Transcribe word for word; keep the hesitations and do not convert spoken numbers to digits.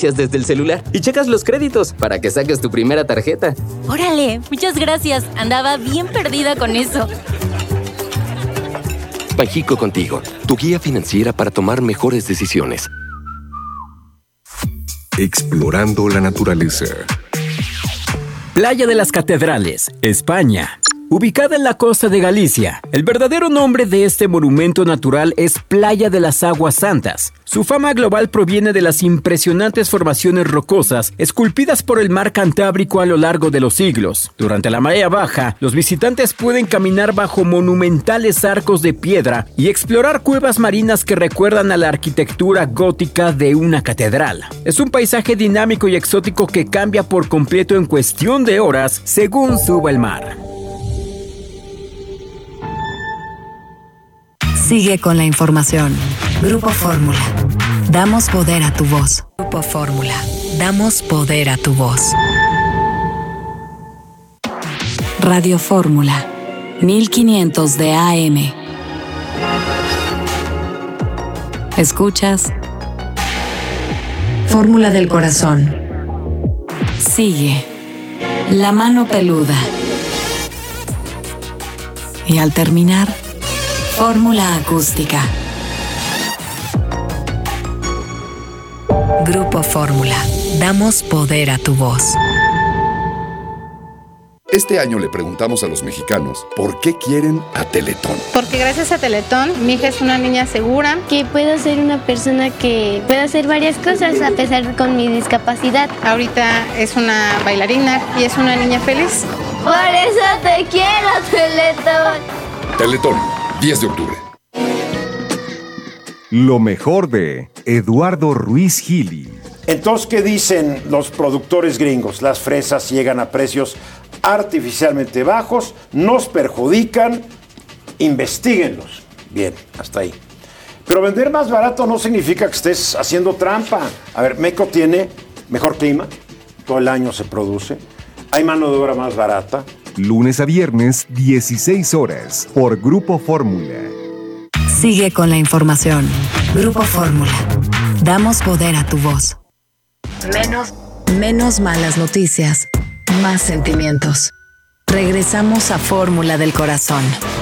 transferencias desde el celular y checas los créditos para que saques tu primera tarjeta. ¡Órale! Muchas gracias. Andaba bien perdida con eso. Banxico Contigo, tu guía financiera para tomar mejores decisiones. Explorando la naturaleza. Playa de las Catedrales, España. Ubicada en la costa de Galicia, el verdadero nombre de este monumento natural es Playa de las Aguas Santas. Su fama global proviene de las impresionantes formaciones rocosas esculpidas por el mar Cantábrico a lo largo de los siglos. Durante la marea baja, los visitantes pueden caminar bajo monumentales arcos de piedra y explorar cuevas marinas que recuerdan a la arquitectura gótica de una catedral. Es un paisaje dinámico y exótico que cambia por completo en cuestión de horas según suba el mar. Sigue con la información. Grupo Fórmula. Damos poder a tu voz. Grupo Fórmula. Damos poder a tu voz. Radio Fórmula. mil quinientos de A M. Escuchas Fórmula del Corazón. Sigue La Mano Peluda. Y al terminar, Fórmula Acústica. Grupo Fórmula. Damos poder a tu voz. Este año le preguntamos a los mexicanos por qué quieren a Teletón. Porque gracias a Teletón, mi hija es una niña segura. Que puedo ser una persona que puede hacer varias cosas a pesar con mi discapacidad. Ahorita es una bailarina y es una niña feliz. Por eso te quiero, Teletón. Teletón, diez de octubre. Lo mejor de Eduardo Ruiz Gili. Entonces, ¿qué dicen los productores gringos? Las fresas llegan a precios artificialmente bajos, nos perjudican, investíguenlos. Bien, hasta ahí. Pero vender más barato no significa que estés haciendo trampa. A ver, México tiene mejor clima, todo el año se produce, hay mano de obra más barata. Lunes a viernes, dieciséis horas, por Grupo Fórmula. Sigue con la información. Grupo Fórmula. Damos poder a tu voz. Menos, menos malas noticias, más sentimientos. Regresamos a Fórmula del Corazón.